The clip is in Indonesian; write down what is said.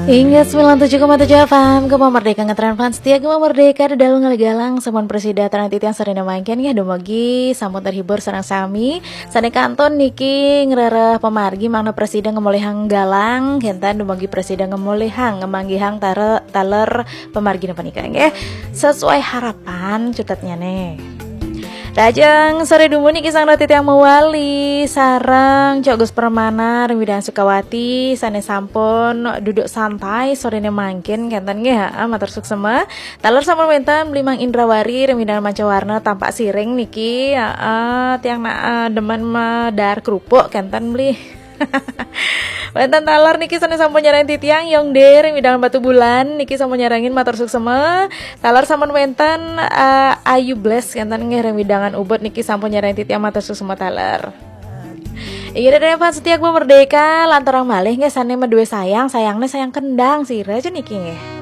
Ingat 97,7 FM Gema Merdeka ngetren fans setia Gema Merdeka di dalam ngaligalang Sampun presida transit yang sering namakan ya dumagi sampun terhibur sareng sami sane kanton niki ngerarah pemargi mangna presida ngemolehang galang hentan dumagi presida ngemolehang ngemanggihang taler pemargi napa nikah nggih sesuai harapan cutatnya nih. Rajang sore dumun iki sang ratit yang mewali sarang Cok Permana Remidang Sukawati sane sampun duduk santai sorene mangkin kenten nggih matur suksema taler sampun wenten Limang Indrawari Remidang Mancawarna tampak siring niki tiang demen medar kerupuk kenten beli wenten taler niki sane sampun nyarang titiang Yongde Remidang Batu Bulan niki sampun nyarangin matur suksema taler sampun wenten Ayu Bless kenten nggih Remidangan Ubud niki sampun nyarang titiang matur suksema taler. Iya dari fans setia Gema Merdeka lantarang malih nggih sane medue sayangnya sayang kendang sih raja niki nggih.